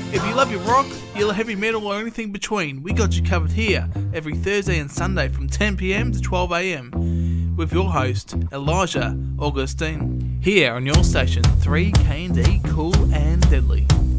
If you love your rock, your heavy metal or anything between, we got you covered here every Thursday and Sunday from 10pm to 12am with your host, Elijah Augustine, here on your station 3K&D Cool and Deadly.